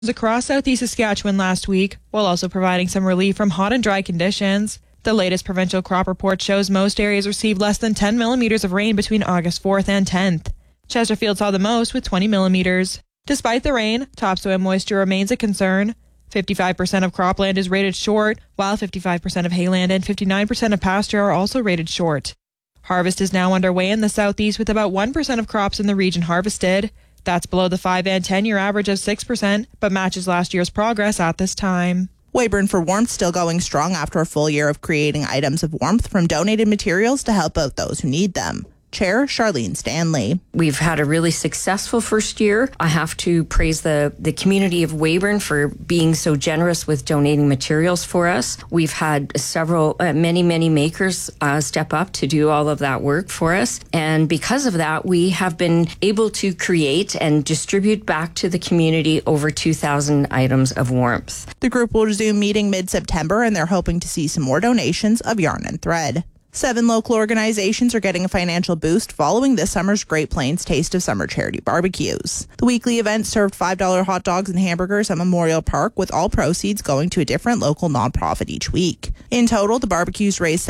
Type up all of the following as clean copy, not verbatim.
across southeast Saskatchewan last week, while also providing some relief from hot and dry conditions. The latest provincial crop report shows most areas received less than 10 millimeters of rain between August 4th and 10th. Chesterfield saw the most with 20 millimeters. Despite the rain, topsoil moisture remains a concern. 55% of cropland is rated short, while 55% of hayland and 59% of pasture are also rated short. Harvest is now underway in the southeast with about 1% of crops in the region harvested. That's below the 5 and 10-year average of 6%, but matches last year's progress at this time. Weyburn for Warmth still going strong after a full year of creating items of warmth from donated materials to help out those who need them. Chair Charlene Stanley. We've had a really successful first year. I have to praise the community of Weyburn for being so generous with donating materials for us. We've had many makers step up to do all of that work for us. And because of that, we have been able to create and distribute back to the community over 2,000 items of warmth. The group will resume meeting mid-September, and they're hoping to see some more donations of yarn and thread. 7 local organizations are getting a financial boost following this summer's Great Plains Taste of Summer charity barbecues. The weekly event served $5 hot dogs and hamburgers at Memorial Park, with all proceeds going to a different local nonprofit each week. In total, the barbecues raised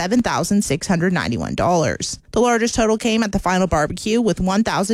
$7,691. The largest total came at the final barbecue, with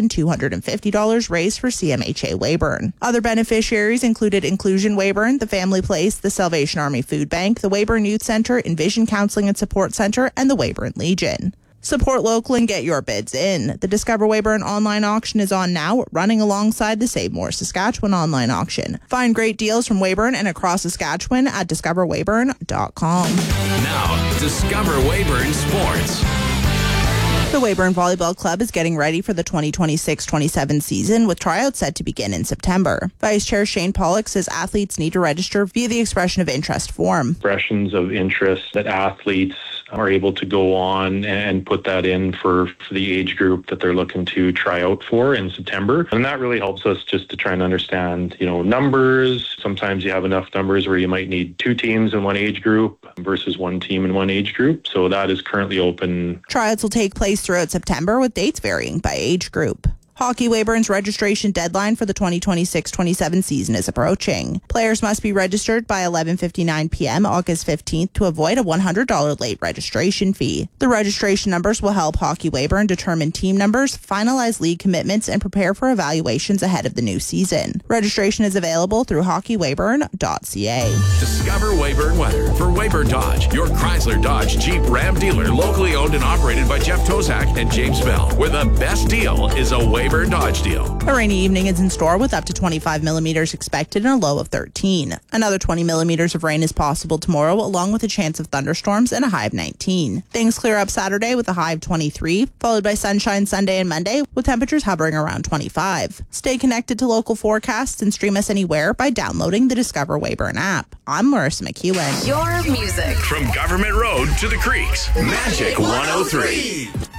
$1,250 raised for CMHA Weyburn. Other beneficiaries included Inclusion Weyburn, the Family Place, the Salvation Army Food Bank, the Weyburn Youth Centre, Envision Counseling and Support Centre, and the Weyburn Legion. Support local and get your bids in. The Discover Weyburn online auction is on now, running alongside the Save More Saskatchewan online auction. Find great deals from Weyburn and across Saskatchewan at discoverweyburn.com. Now, Discover Weyburn Sports. The Weyburn Volleyball Club is getting ready for the 2026-27 season, with tryouts set to begin in September. Vice Chair Shane Pollock says athletes need to register via the expression of interest form. Expressions of interest that athletes are able to go on and put that in for the age group that they're looking to try out for in September. And that really helps us just to try and understand, numbers. Sometimes you have enough numbers where you might need 2 teams in one age group versus 1 team in one age group. So that is currently open. Tryouts will take place throughout September, with dates varying by age group. Hockey Weyburn's registration deadline for the 2026-27 season is approaching. Players must be registered by 11:59 p.m. August 15th to avoid a $100 late registration fee. The registration numbers will help Hockey Weyburn determine team numbers, finalize league commitments, and prepare for evaluations ahead of the new season. Registration is available through hockeyweyburn.ca. Discover Weyburn weather for Weyburn Dodge, your Chrysler Dodge Jeep Ram dealer, locally owned and operated by Jeff Tozak and James Bell, where the best deal is a Weyburn Dodge deal. A rainy evening is in store, with up to 25 millimeters expected and a low of 13. Another 20 millimeters of rain is possible tomorrow, along with a chance of thunderstorms and a high of 19. Things clear up Saturday with a high of 23, followed by sunshine Sunday and Monday, with temperatures hovering around 25. Stay connected to local forecasts and stream us anywhere by downloading the Discover Weyburn app. I'm Marissa McEwen. Your music. From Government Road to the Creeks. Magic 103.